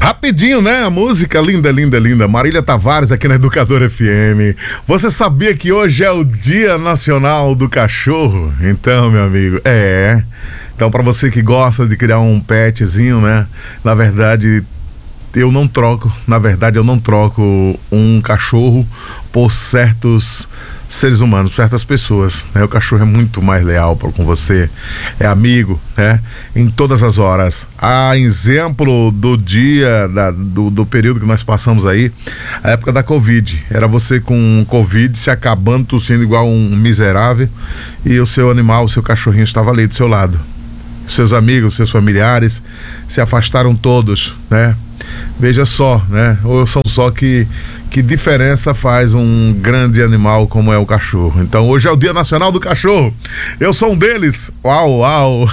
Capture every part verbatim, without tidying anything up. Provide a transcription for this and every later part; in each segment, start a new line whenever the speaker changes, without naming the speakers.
Rapidinho, né? A música linda, linda, linda. Marília Tavares aqui na Educadora F M. Você sabia que hoje é o Dia Nacional do Cachorro? Então, meu amigo, é. Então, para você que gosta de criar um petzinho, né? Na verdade, eu não troco. Na verdade, eu não troco um cachorro por certos seres humanos, certas pessoas, né? O cachorro é muito mais leal com você, é amigo, né? Em todas as horas. A exemplo do dia, da, do, do período que nós passamos aí, a época da Covid, era você com Covid se acabando, tossindo igual um miserável, e o seu animal, o seu cachorrinho estava ali do seu lado. Seus amigos, seus familiares se afastaram todos, né? Veja só, né? Ou são só que que diferença faz um grande animal como é o cachorro. Então hoje é o Dia Nacional do Cachorro. Eu sou um deles. Uau, uau.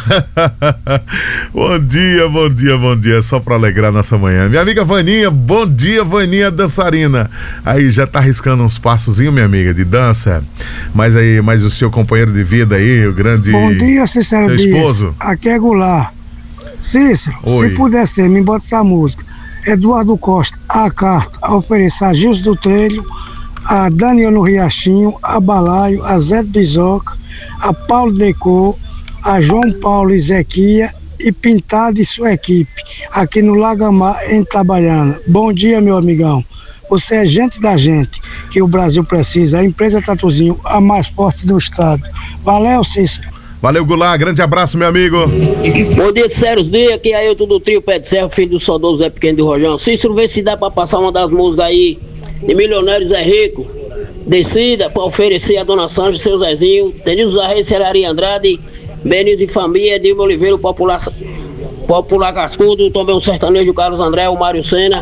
Bom dia, bom dia, bom dia. Só para alegrar nossa manhã. Minha amiga Vaninha, bom dia, Vaninha dançarina. Aí já tá arriscando uns passozinhos, minha amiga, de dança. Mas aí, mas o seu companheiro de vida aí, o grande...
Bom dia, Cícero
seu
Dias.
Esposo.
Aqui é Goulart. Cícero,
Oi.
se puder ser, me bota essa música. Eduardo Costa, a carta, a oferecer a Gilson do Trelho, a Daniel no Riachinho, a Balaio, a Zé Bizoca, a Paulo Decor, a João Paulo Ezequia e Pintado e sua equipe, aqui no Lagamar, em Itabaiana. Bom dia, meu amigão. Você é gente da gente, que o Brasil precisa. A empresa Tatuzinho, a mais forte do estado. Valeu, Cícero.
Valeu, Goulart, grande abraço, meu amigo.
Bom dia, Cícero Dias, aqui é Ailton do Trio Pé de Serra, filho do saudoso Zé Pequeno do Rojão. Cícero, vê se dá pra passar uma das músicas aí de Milionários é Rico. Decida pra oferecer a Dona Sanja, seu Zezinho, Denilson Zarrei, Serari Andrade, Benício e Família, Dilma Oliveira, o Popular, Popular Cascudo, também o sertanejo Carlos André, o Mário Sena.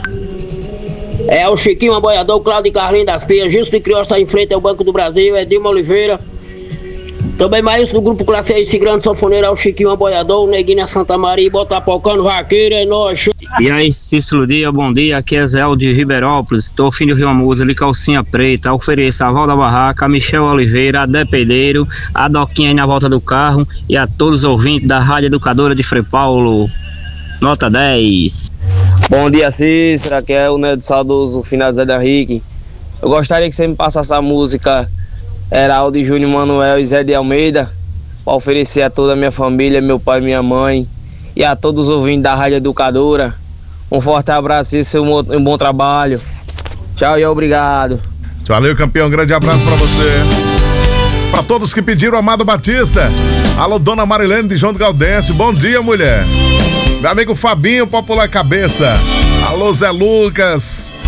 É o Chiquinho Aboiador, o Cláudio Carlinhos das Pias, Justo de Crioulo está em frente ao Banco do Brasil, é Dilma Oliveira. Também mais do grupo Classe A, esse grande sanfoneiro é o Chiquinho Aboiador, o Neguinho Santa Maria, Botapocano, Vaqueiro, é nóis.
E aí, Cícero Dia, bom dia, aqui é Zé de Ribeirópolis, tô fim de Rio Amusa, ali Calcinha Preta, ofereço a Val da Barraca, a Michel Oliveira, a Depedeiro, a Doquinha aí na volta do carro e a todos os ouvintes da Rádio Educadora de Frei Paulo, nota dez.
Bom dia, Cícero, aqui é o Neto Saudoso, final Zé da Henrique. Eu gostaria que você me passasse a música Heraldo e Júnior Manuel e Zé de Almeida, para oferecer a toda a minha família, meu pai e minha mãe, e a todos os ouvintes da Rádio Educadora. Um forte abraço e um bom trabalho. Tchau e obrigado.
Valeu, campeão, grande abraço para você. Para todos que pediram, Amado Batista. Alô, Dona Marilene de João do Gaudêncio, bom dia, mulher. Meu amigo Fabinho, Popular Cabeça. Alô, Zé Lucas.